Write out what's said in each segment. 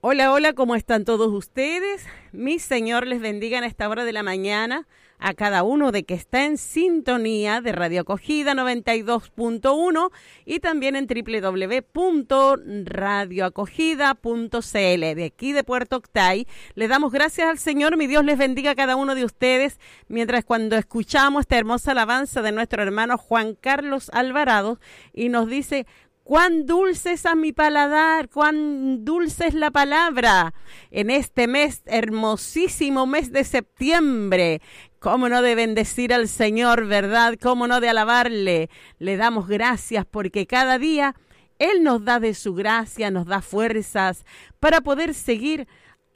Hola, hola, ¿cómo están todos ustedes? Mi Señor les bendiga en esta hora de la mañana a cada uno de que está en sintonía de Radio Acogida 92.1 y también en www.radioacogida.cl de aquí de Puerto Octay. Le damos gracias al Señor, mi Dios les bendiga a cada uno de ustedes, mientras cuando escuchamos esta hermosa alabanza de nuestro hermano Juan Carlos Alvarado y nos dice: cuán dulce es a mi paladar, cuán dulce es la palabra en este mes, hermosísimo mes de septiembre. ¿Cómo no de bendecir al Señor, verdad? ¿Cómo no de alabarle? Le damos gracias porque cada día Él nos da de su gracia, nos da fuerzas para poder seguir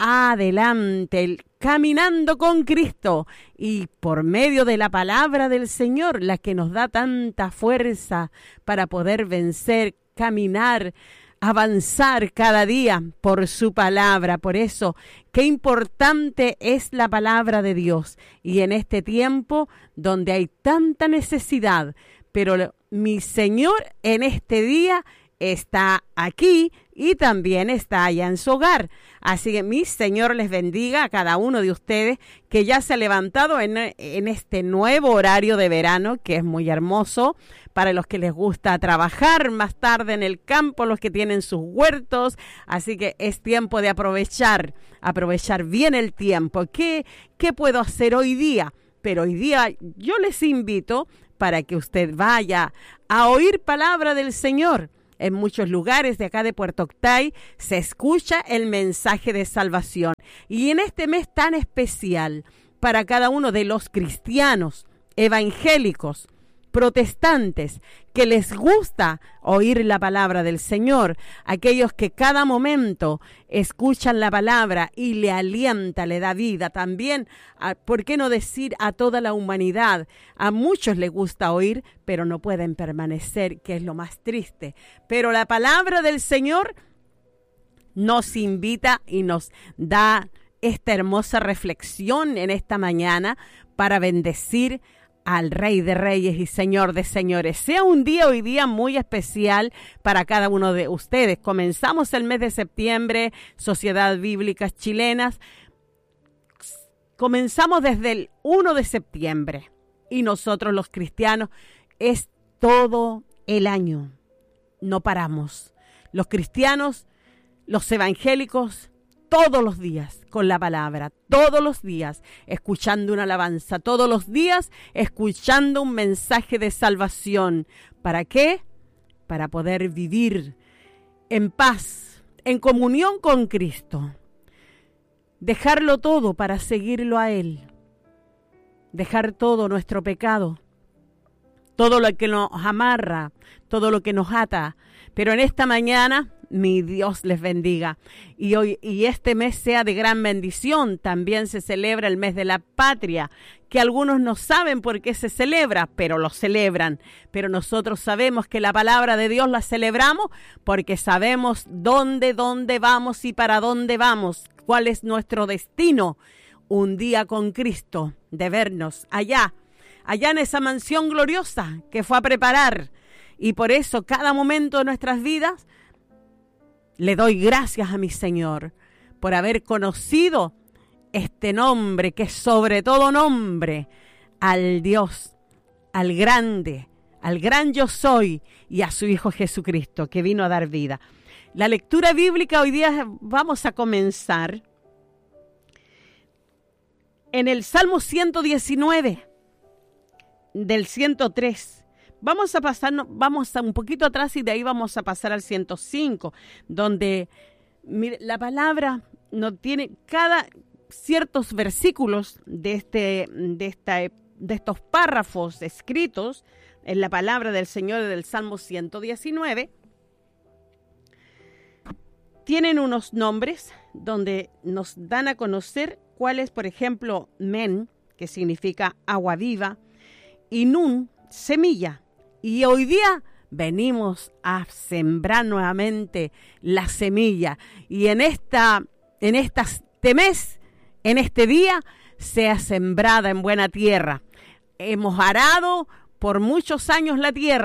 adelante, caminando con Cristo y por medio de la palabra del Señor, la que nos da tanta fuerza para poder vencer, caminar, avanzar cada día por su palabra. Por eso, qué importante es la palabra de Dios. Y en este tiempo donde hay tanta necesidad, pero mi Señor en este día está aquí y también está allá en su hogar. Así que mi Señor les bendiga a cada uno de ustedes que ya se ha levantado en este nuevo horario de verano, que es muy hermoso para los que les gusta trabajar más tarde en el campo, los que tienen sus huertos. Así que es tiempo de aprovechar bien el tiempo. ¿Qué puedo hacer hoy día? Pero hoy día yo les invito para que usted vaya a oír palabra del Señor. En muchos lugares de acá de Puerto Octay se escucha el mensaje de salvación. Y en este mes tan especial para cada uno de los cristianos, evangélicos, protestantes, que les gusta oír la palabra del Señor, aquellos que cada momento escuchan la palabra y le alienta, le da vida también, ¿por qué no decir a toda la humanidad? A muchos les gusta oír, pero no pueden permanecer, que es lo más triste. Pero la palabra del Señor nos invita y nos da esta hermosa reflexión en esta mañana para bendecir al Rey de Reyes y Señor de Señores. Sea un día hoy día muy especial para cada uno de ustedes. Comenzamos el mes de septiembre, Sociedad Bíblicas Chilenas. Comenzamos desde el 1 de septiembre y nosotros los cristianos es todo el año. No paramos. Los cristianos, los evangélicos, todos los días con la palabra, todos los días escuchando una alabanza, todos los días escuchando un mensaje de salvación. ¿Para qué? Para poder vivir en paz, en comunión con Cristo. Dejarlo todo para seguirlo a Él. Dejar todo nuestro pecado, todo lo que nos amarra, todo lo que nos ata. Pero en esta mañana, mi Dios les bendiga. Y este mes sea de gran bendición. También se celebra el mes de la patria, que algunos no saben por qué se celebra, pero lo celebran. Pero nosotros sabemos que la palabra de Dios la celebramos porque sabemos dónde vamos y para dónde vamos, cuál es nuestro destino. Un día con Cristo, de vernos allá en esa mansión gloriosa que fue a preparar. Y por eso cada momento de nuestras vidas le doy gracias a mi Señor por haber conocido este nombre que es sobre todo nombre, al Dios, al grande, al gran yo soy y a su Hijo Jesucristo que vino a dar vida. La lectura bíblica hoy día vamos a comenzar en el Salmo 119 del 103. Vamos a un poquito atrás y de ahí vamos a pasar al 105, donde mire, la palabra no tiene cada ciertos versículos de estos párrafos escritos en la palabra del Señor del Salmo 119. Tienen unos nombres donde nos dan a conocer cuál es, por ejemplo, Men, que significa agua viva, y Nun, semilla. Y hoy día venimos a sembrar nuevamente la semilla. Y en este mes, en este día, sea sembrada en buena tierra. Hemos arado por muchos años la tierra.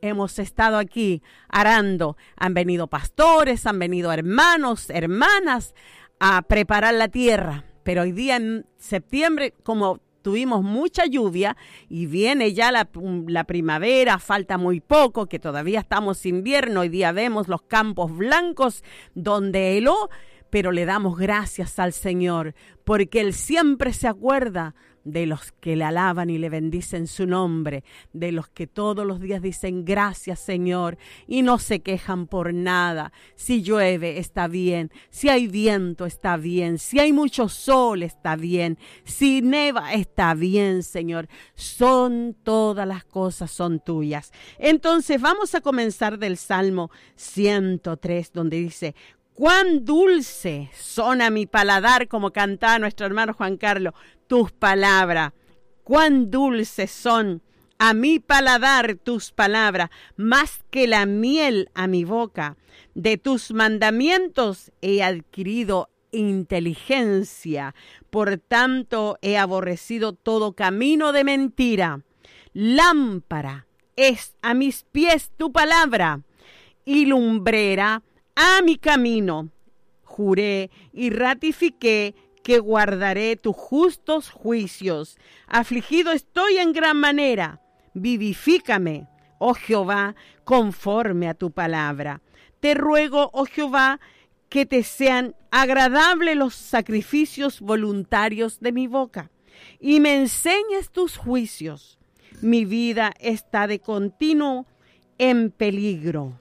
hemos estado aquí arando. Han venido pastores, han venido hermanos, hermanas a preparar la tierra. Pero hoy día en septiembre, como tuvimos mucha lluvia y viene ya la primavera, falta muy poco, que todavía estamos invierno, hoy día vemos los campos blancos donde heló, pero le damos gracias al Señor, porque Él siempre se acuerda de los que le alaban y le bendicen su nombre, de los que todos los días dicen gracias Señor y no se quejan por nada. Si llueve está bien, si hay viento está bien, si hay mucho sol está bien, si neva está bien Señor. Todas las cosas son tuyas. Entonces vamos a comenzar del Salmo 103 donde dice: cuán dulce son a mi paladar, como cantaba nuestro hermano Juan Carlos, tus palabras. Cuán dulces son a mi paladar tus palabras, más que la miel a mi boca. De tus mandamientos he adquirido inteligencia, por tanto he aborrecido todo camino de mentira. Lámpara es a mis pies tu palabra y lumbrera a mi camino. Juré y ratifiqué que guardaré tus justos juicios. Afligido estoy en gran manera. Vivifícame, oh Jehová, conforme a tu palabra. Te ruego, oh Jehová, que te sean agradables los sacrificios voluntarios de mi boca, y me enseñes tus juicios. Mi vida está de continuo en peligro.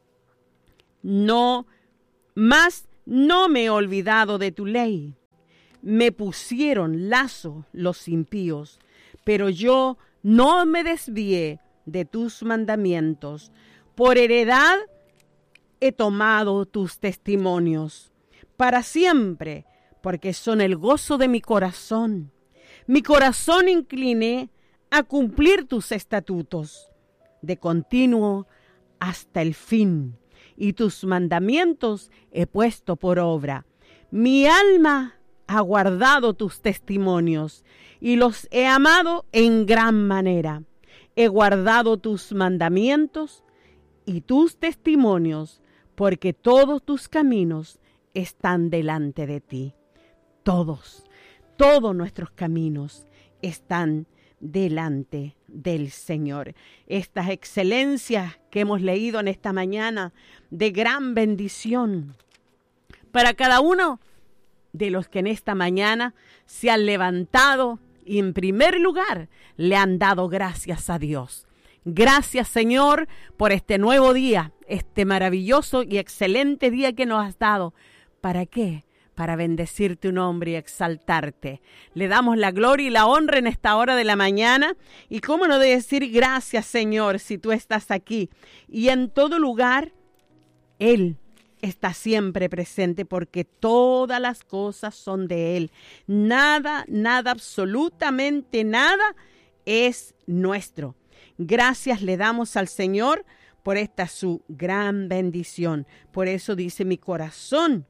No me he olvidado de tu ley. Me pusieron lazo los impíos, pero yo no me desvié de tus mandamientos. Por heredad he tomado tus testimonios para siempre, porque son el gozo de mi corazón. Mi corazón incliné a cumplir tus estatutos de continuo hasta el fin, y tus mandamientos he puesto por obra. Mi alma ha guardado tus testimonios y los he amado en gran manera. He guardado tus mandamientos y tus testimonios, porque todos tus caminos están delante de ti. Todos nuestros caminos están delante del Señor. Estas excelencias que hemos leído en esta mañana de gran bendición para cada uno de los que en esta mañana se han levantado y en primer lugar le han dado gracias a Dios. Gracias Señor por este nuevo día, este maravilloso y excelente día que nos has dado. ¿Para qué? Para bendecir tu nombre y exaltarte. Le damos la gloria y la honra en esta hora de la mañana. Y cómo no de decir gracias, Señor, si tú estás aquí. Y en todo lugar, Él está siempre presente, porque todas las cosas son de Él. Nada, absolutamente nada es nuestro. Gracias le damos al Señor por esta su gran bendición. Por eso dice: mi corazón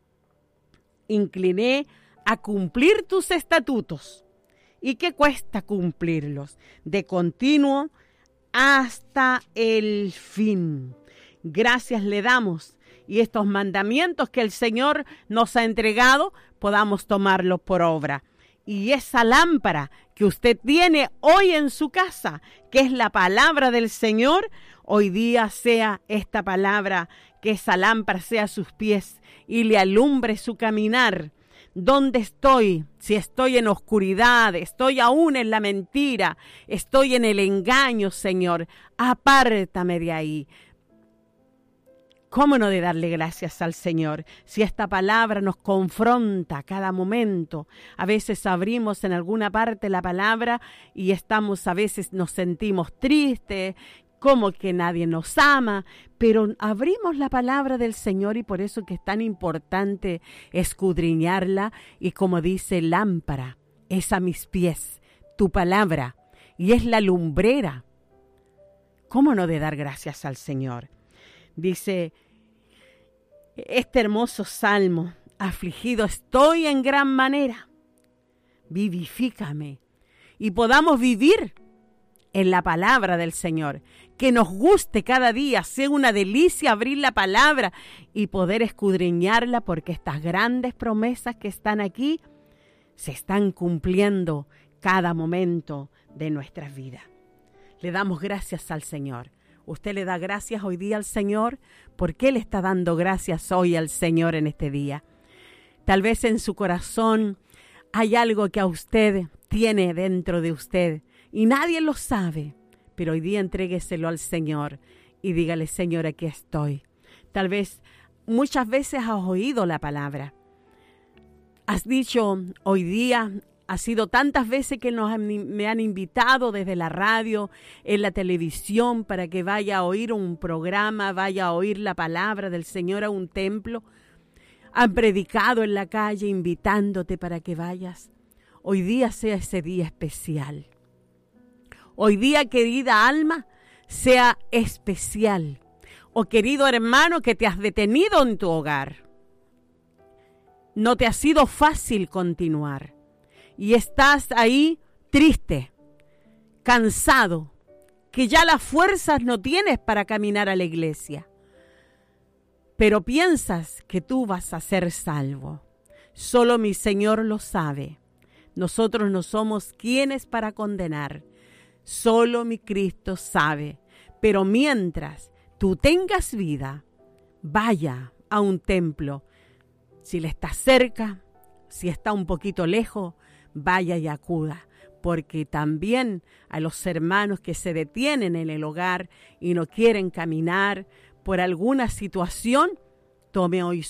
incliné a cumplir tus estatutos. ¿Y qué cuesta cumplirlos? De continuo hasta el fin. Gracias le damos. Y estos mandamientos que el Señor nos ha entregado, podamos tomarlos por obra. Y esa lámpara que usted tiene hoy en su casa, que es la palabra del Señor, hoy día sea esta palabra, que esa lámpara sea a sus pies y le alumbre su caminar. ¿Dónde estoy? Si estoy en oscuridad, estoy aún en la mentira, estoy en el engaño, Señor, apártame de ahí. ¿Cómo no de darle gracias al Señor? Si esta palabra nos confronta a cada momento. A veces abrimos en alguna parte la palabra y a veces nos sentimos tristes, como que nadie nos ama, pero abrimos la palabra del Señor y por eso que es tan importante escudriñarla. Y como dice, lámpara es a mis pies tu palabra y es la lumbrera. ¿Cómo no de dar gracias al Señor? Dice este hermoso salmo: afligido estoy en gran manera, vivifícame. Y podamos vivir en la palabra del Señor. Que nos guste cada día, sea una delicia abrir la palabra y poder escudriñarla, porque estas grandes promesas que están aquí se están cumpliendo cada momento de nuestras vidas. Le damos gracias al Señor. Usted le da gracias hoy día al Señor. ¿Por qué le está dando gracias hoy al Señor en este día? Tal vez en su corazón hay algo que a usted tiene dentro de usted y nadie lo sabe. Pero hoy día entrégueselo al Señor y dígale: Señor, aquí estoy. Tal vez muchas veces has oído la palabra. Has dicho hoy día, ha sido tantas veces que me han invitado desde la radio, en la televisión, para que vaya a oír un programa, vaya a oír la palabra del Señor a un templo. Han predicado en la calle invitándote para que vayas. Hoy día sea ese día especial. Hoy día, querida alma, sea especial. O querido hermano que te has detenido en tu hogar. No te ha sido fácil continuar. Y estás ahí triste, cansado, que ya las fuerzas no tienes para caminar a la iglesia. Pero piensas que tú vas a ser salvo. Solo mi Señor lo sabe. Nosotros no somos quienes para condenar. Solo mi Cristo sabe. Pero mientras tú tengas vida, vaya a un templo. Si le está cerca, si está un poquito lejos, vaya y acuda. Porque también a los hermanos que se detienen en el hogar y no quieren caminar por alguna situación, tome hoy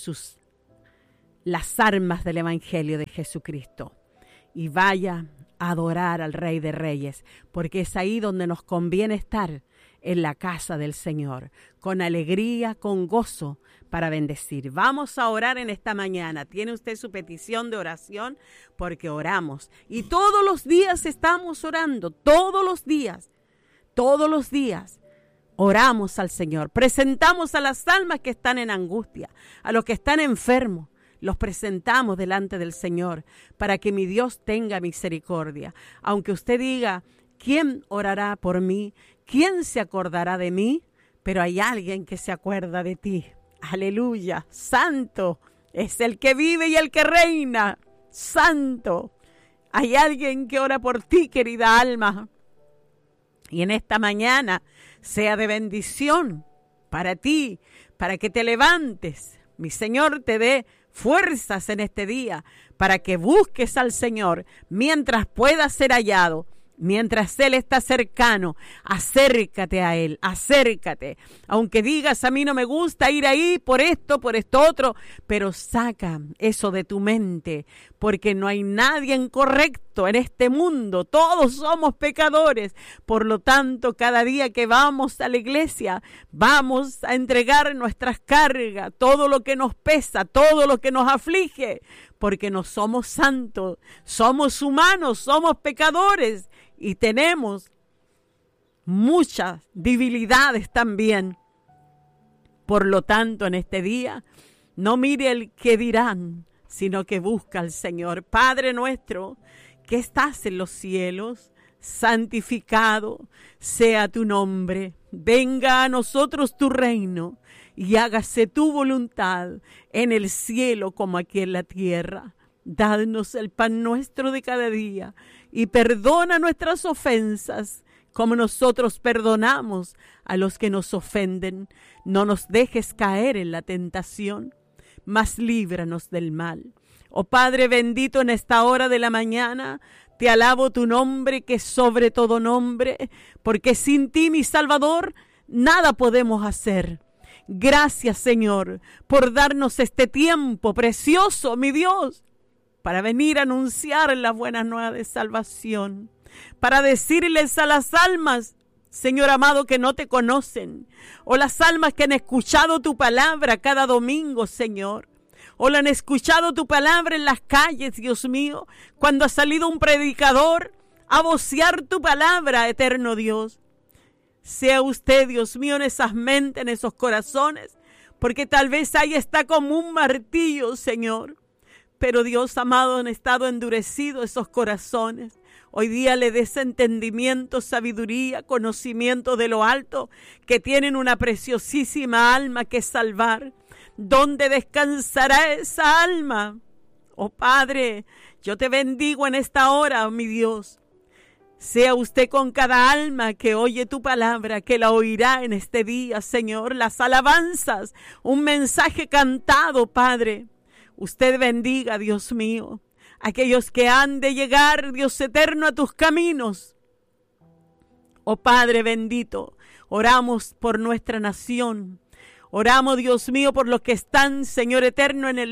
las armas del Evangelio de Jesucristo y vaya a adorar al Rey de Reyes, porque es ahí donde nos conviene estar, en la casa del Señor, con alegría, con gozo, para bendecir. Vamos a orar en esta mañana. ¿Tiene usted su petición de oración? Porque oramos. Y todos los días estamos orando, todos los días oramos al Señor. Presentamos a las almas que están en angustia, a los que están enfermos. Los presentamos delante del Señor para que mi Dios tenga misericordia. Aunque usted diga: ¿quién orará por mí? ¿Quién se acordará de mí? Pero hay alguien que se acuerda de ti. Aleluya. Santo es el que vive y el que reina. Santo. Hay alguien que ora por ti, querida alma. Y en esta mañana sea de bendición para ti, para que te levantes. Mi Señor te dé fuerzas en este día para que busques al Señor mientras pueda ser hallado. Mientras Él está cercano, acércate a Él, acércate. Aunque digas: a mí no me gusta ir ahí por esto otro, pero saca eso de tu mente, porque no hay nadie incorrecto en este mundo. Todos somos pecadores. Por lo tanto, cada día que vamos a la iglesia, vamos a entregar nuestras cargas, todo lo que nos pesa, todo lo que nos aflige, porque no somos santos, somos humanos, somos pecadores. Y tenemos muchas debilidades también. Por lo tanto, en este día, no mire el que dirán, sino que busca al Señor. Padre nuestro, que estás en los cielos, santificado sea tu nombre. Venga a nosotros tu reino y hágase tu voluntad en el cielo como aquí en la tierra. Danos el pan nuestro de cada día y perdona nuestras ofensas, como nosotros perdonamos a los que nos ofenden. No nos dejes caer en la tentación, mas líbranos del mal. Oh Padre bendito, en esta hora de la mañana, te alabo tu nombre, que es sobre todo nombre, porque sin ti, mi Salvador, nada podemos hacer. Gracias, Señor, por darnos este tiempo precioso, mi Dios, para venir a anunciar las buenas nuevas de salvación, para decirles a las almas, Señor amado, que no te conocen, o las almas que han escuchado tu palabra cada domingo, Señor, o la han escuchado tu palabra en las calles, Dios mío, cuando ha salido un predicador a vocear tu palabra, eterno Dios. Sea usted, Dios mío, en esas mentes, en esos corazones, porque tal vez ahí está como un martillo, Señor. Pero Dios amado, han estado endurecidos esos corazones. Hoy día le des entendimiento, sabiduría, conocimiento de lo alto, que tienen una preciosísima alma que salvar. ¿Dónde descansará esa alma? Oh Padre, yo te bendigo en esta hora, oh mi Dios. Sea usted con cada alma que oye tu palabra, que la oirá en este día, Señor. Las alabanzas, un mensaje cantado, Padre. Usted bendiga, Dios mío, aquellos que han de llegar, Dios eterno, a tus caminos. Oh Padre bendito, oramos por nuestra nación. Oramos, Dios mío, por los que están, Señor eterno, en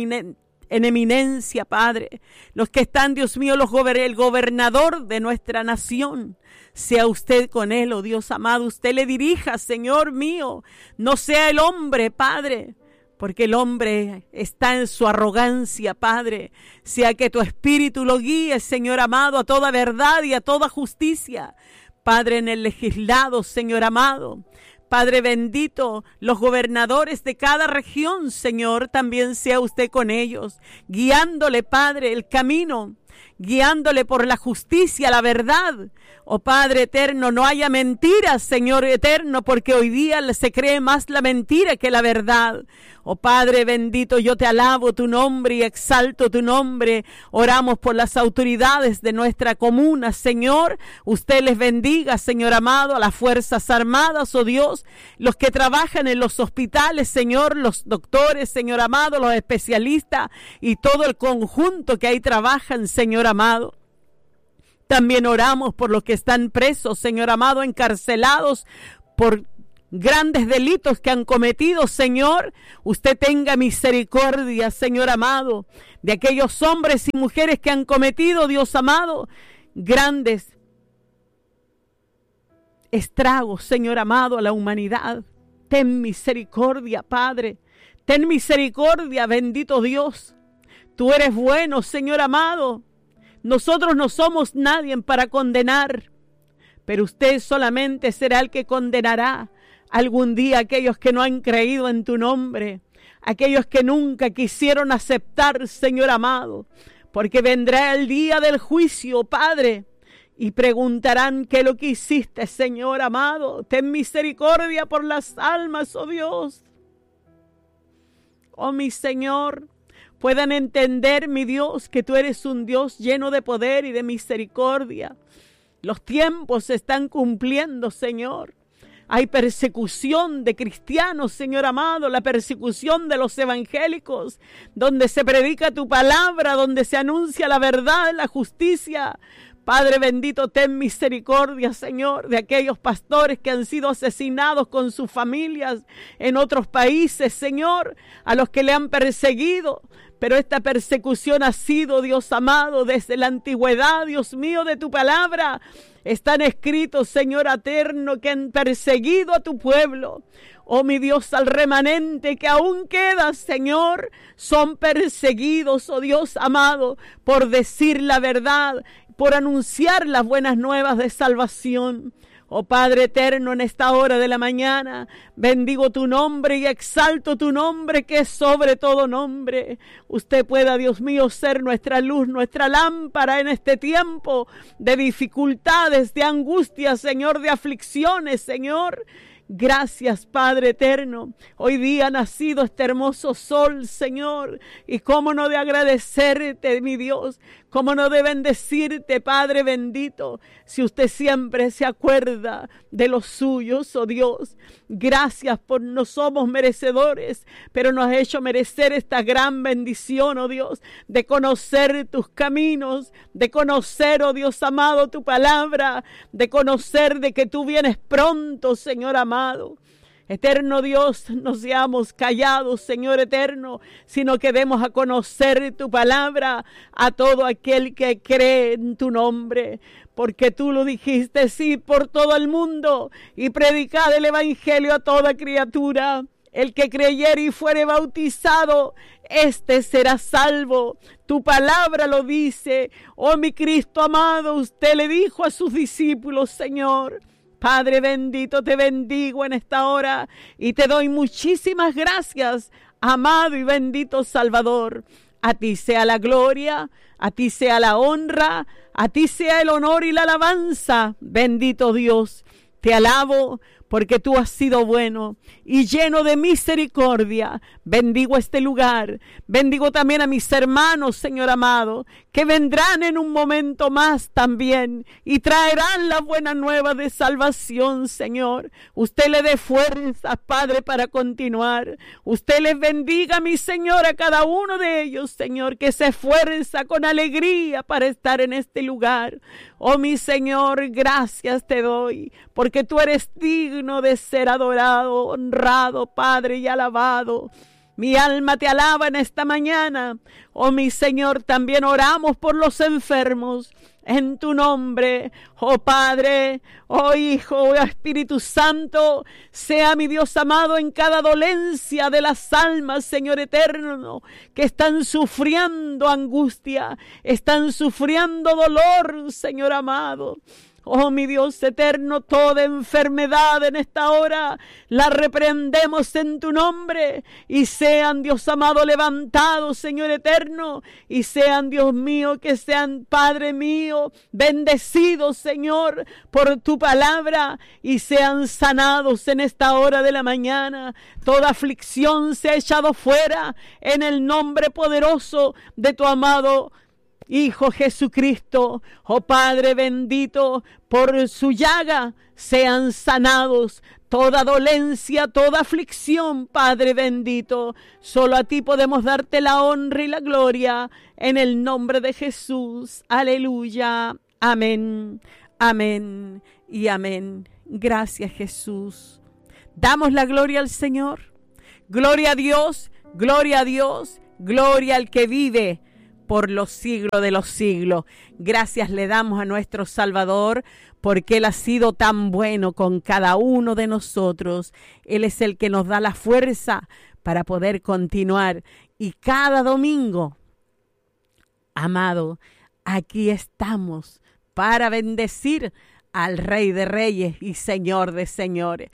eminencia, Padre. Los que están, Dios mío, el gobernador de nuestra nación. Sea usted con él, oh Dios amado. Usted le dirija, Señor mío. No sea el hombre, Padre, porque el hombre está en su arrogancia, Padre. Sea que tu espíritu lo guíe, Señor amado, a toda verdad y a toda justicia. Padre, en el legislado, Señor amado. Padre bendito, los gobernadores de cada región, Señor, también sea usted con ellos, guiándole, Padre, el camino, guiándole por la justicia, la verdad. Oh Padre eterno, no haya mentiras, Señor eterno, porque hoy día se cree más la mentira que la verdad. Oh Padre bendito, yo te alabo tu nombre y exalto tu nombre. Oramos por las autoridades de nuestra comuna, Señor. Usted les bendiga, Señor amado, a las Fuerzas Armadas, oh Dios, los que trabajan en los hospitales, Señor, los doctores, Señor amado, los especialistas y todo el conjunto que ahí trabajan, Señor amado. También oramos por los que están presos, Señor amado, encarcelados por grandes delitos que han cometido, Señor. Usted tenga misericordia, Señor amado, de aquellos hombres y mujeres que han cometido, Dios amado, grandes estragos, Señor amado, a la humanidad. Ten misericordia, Padre. Ten misericordia, bendito Dios. Tú eres bueno, Señor amado. Nosotros no somos nadie para condenar, pero usted solamente será el que condenará algún día a aquellos que no han creído en tu nombre, aquellos que nunca quisieron aceptar, Señor amado, porque vendrá el día del juicio, Padre, y preguntarán qué es lo que hiciste, Señor amado. Ten misericordia por las almas, oh Dios. Oh mi Señor, puedan entender, mi Dios, que tú eres un Dios lleno de poder y de misericordia. Los tiempos se están cumpliendo, Señor. Hay persecución de cristianos, Señor amado, la persecución de los evangélicos, donde se predica tu palabra, donde se anuncia la verdad, la justicia. Padre bendito, ten misericordia, Señor, de aquellos pastores que han sido asesinados con sus familias en otros países, Señor, a los que le han perseguido. Pero esta persecución ha sido, Dios amado, desde la antigüedad, Dios mío, de tu palabra. Están escritos, Señor eterno, que han perseguido a tu pueblo. Oh mi Dios, al remanente que aún queda, Señor, son perseguidos, oh Dios amado, por decir la verdad, por anunciar las buenas nuevas de salvación. Oh Padre eterno, en esta hora de la mañana, bendigo tu nombre y exalto tu nombre, que es sobre todo nombre. Usted pueda, Dios mío, ser nuestra luz, nuestra lámpara en este tiempo de dificultades, de angustias, Señor, de aflicciones, Señor. Gracias, Padre eterno. Hoy día ha nacido este hermoso sol, Señor. Y cómo no de agradecerte, mi Dios. Cómo no de bendecirte, Padre bendito. Si usted siempre se acuerda de los suyos, oh Dios. Gracias por no somos merecedores, pero nos has hecho merecer esta gran bendición, oh Dios, de conocer tus caminos, de conocer, oh Dios amado, tu palabra, de conocer de que tú vienes pronto, Señor amado. Eterno Dios, no seamos callados, Señor eterno, sino que demos a conocer tu palabra a todo aquel que cree en tu nombre. Porque tú lo dijiste, sí, por todo el mundo, y predicad el evangelio a toda criatura. El que creyere y fuere bautizado, este será salvo. Tu palabra lo dice. Oh mi Cristo amado, usted le dijo a sus discípulos, Señor. Padre bendito, te bendigo en esta hora y te doy muchísimas gracias, amado y bendito Salvador. A ti sea la gloria, a ti sea la honra, a ti sea el honor y la alabanza. Bendito Dios, te alabo porque tú has sido bueno y lleno de misericordia. Bendigo este lugar, bendigo también a mis hermanos, Señor amado, que vendrán en un momento más también y traerán la buena nueva de salvación, Señor. Usted le dé fuerza, Padre, para continuar. Usted les bendiga, mi Señor, a cada uno de ellos, Señor, que se esfuerza con alegría para estar en este lugar. Oh, mi Señor, gracias te doy, porque tú eres digno de ser adorado, honrado, Padre, y alabado. Mi alma te alaba en esta mañana. Oh, mi Señor, también oramos por los enfermos en tu nombre. Oh, Padre, oh, Hijo, oh, Espíritu Santo, sea mi Dios amado en cada dolencia de las almas, Señor eterno, que están sufriendo angustia, están sufriendo dolor, Señor amado. Oh, mi Dios eterno, toda enfermedad en esta hora la reprendemos en tu nombre y sean, Dios amado, levantados, Señor eterno, y sean, Dios mío, que sean, Padre mío, bendecidos, Señor, por tu palabra y sean sanados en esta hora de la mañana. Toda aflicción se ha echado fuera en el nombre poderoso de tu amado Hijo Jesucristo. Oh Padre bendito, por su llaga sean sanados. Toda dolencia, toda aflicción, Padre bendito, solo a ti podemos darte la honra y la gloria en el nombre de Jesús. Aleluya. Amén, amén y amén. Gracias, Jesús. Damos la gloria al Señor. Gloria a Dios, gloria a Dios, gloria al que vive por los siglos de los siglos. Gracias le damos a nuestro Salvador porque Él ha sido tan bueno con cada uno de nosotros. Él es el que nos da la fuerza para poder continuar. Y cada domingo, amado, aquí estamos para bendecir al Rey de Reyes y Señor de Señores.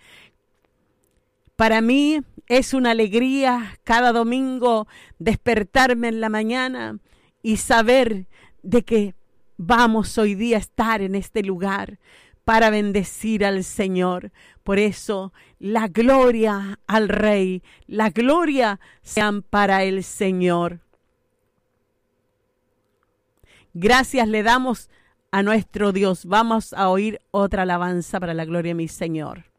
Para mí es una alegría cada domingo despertarme en la mañana y saber de que vamos hoy día a estar en este lugar para bendecir al Señor. Por eso, la gloria al Rey, la gloria sean para el Señor. Gracias le damos a nuestro Dios. Vamos a oír otra alabanza para la gloria de mi Señor.